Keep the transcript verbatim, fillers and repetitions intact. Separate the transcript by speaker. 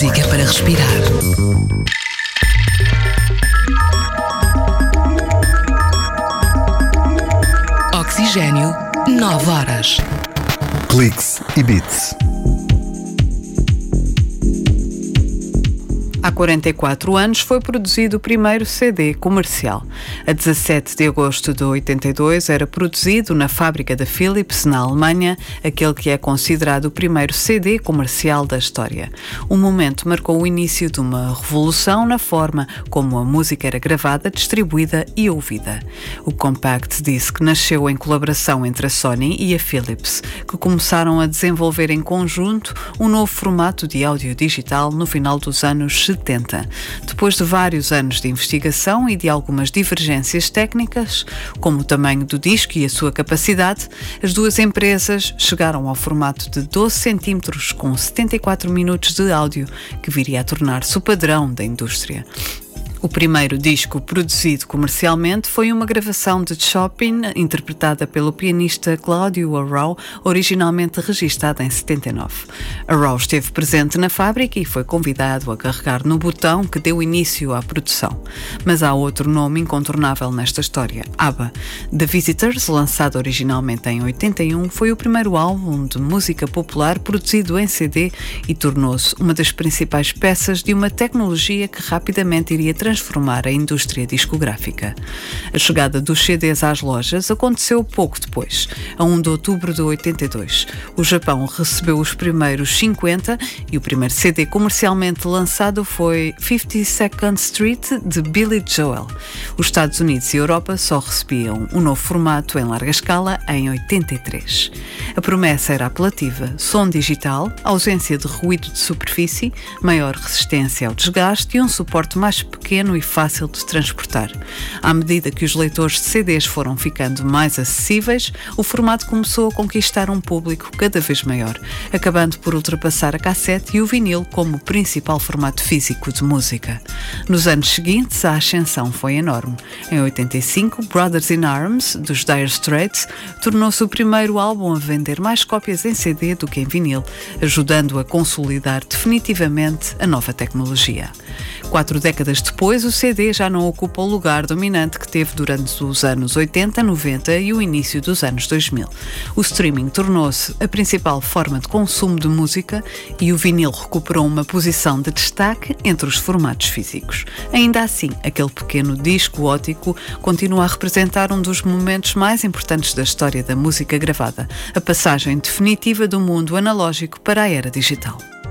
Speaker 1: Música para respirar. Oxigênio, nove horas.
Speaker 2: Cliques e Beats.
Speaker 3: Há quarenta e quatro anos foi produzido o primeiro C D comercial. A dezassete de agosto de oitenta e dois era produzido na fábrica da Philips, na Alemanha, aquele que é considerado o primeiro C D comercial da história. O momento marcou o início de uma revolução na forma como a música era gravada, distribuída e ouvida. O Compact Disc nasceu em colaboração entre a Sony e a Philips, que começaram a desenvolver em conjunto um novo formato de áudio digital no final dos anos setenta. Depois de vários anos de investigação e de algumas divergências técnicas, como o tamanho do disco e a sua capacidade, as duas empresas chegaram ao formato de doze centímetros com setenta e quatro minutos de áudio, que viria a tornar-se o padrão da indústria. O primeiro disco produzido comercialmente foi uma gravação de Chopin, interpretada pelo pianista Claudio Arrau, originalmente registada em setenta e nove. Arrau esteve presente na fábrica e foi convidado a carregar no botão que deu início à produção. Mas há outro nome incontornável nesta história, ABBA. The Visitors, lançado originalmente em oitenta e um, foi o primeiro álbum de música popular produzido em C D e tornou-se uma das principais peças de uma tecnologia que rapidamente iria transformar transformar a indústria discográfica. A chegada dos C Ds às lojas aconteceu pouco depois, a um de outubro de oitenta e dois. O Japão recebeu os primeiros cinquenta e o primeiro C D comercialmente lançado foi fifty-second Street, de Billy Joel. Os Estados Unidos e a Europa só recebiam um novo formato em larga escala em oitenta e três. A promessa era apelativa: som digital, ausência de ruído de superfície, maior resistência ao desgaste e um suporte mais pequeno e fácil de transportar. À medida que os leitores de C Ds foram ficando mais acessíveis, o formato começou a conquistar um público cada vez maior, acabando por ultrapassar a cassete e o vinil como principal formato físico de música. Nos anos seguintes, a ascensão foi enorme. Em oitenta e cinco, Brothers in Arms, dos Dire Straits, tornou-se o primeiro álbum a vender mais cópias em C D do que em vinil, ajudando a consolidar definitivamente a nova tecnologia. Quatro décadas depois, o C D já não ocupa o lugar dominante que teve durante os anos oitenta, noventa e o início dos anos dois mil. O streaming tornou-se a principal forma de consumo de música e o vinil recuperou uma posição de destaque entre os formatos físicos. Ainda assim, aquele pequeno disco óptico continua a representar um dos momentos mais importantes da história da música gravada, a passagem definitiva do mundo analógico para a era digital.